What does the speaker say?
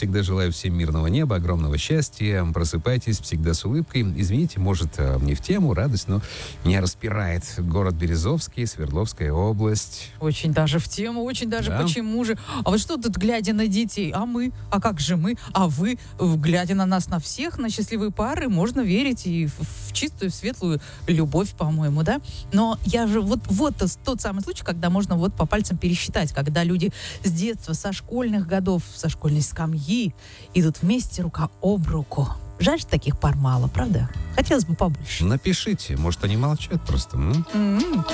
всегда желаю всем мирного неба, огромного счастья. Просыпайтесь всегда с улыбкой. Извините, может, не в тему, радость, но меня распирает город Березовский, Свердловская область. Очень даже в тему, очень даже Да. Почему же? А вы что тут, глядя на детей? А мы? А как же мы? А вы? Глядя на нас, на всех, на счастливые пары, можно верить и в чистую, светлую любовь, по-моему, да? Но я же вот тот самый случай, когда можно вот по пальцам пересчитать, когда люди с детства, со школьных годов, со школьной скамьи идут вместе рука об руку. Жаль, что таких пар мало, правда? Хотелось бы побольше. Напишите, может, они молчат просто.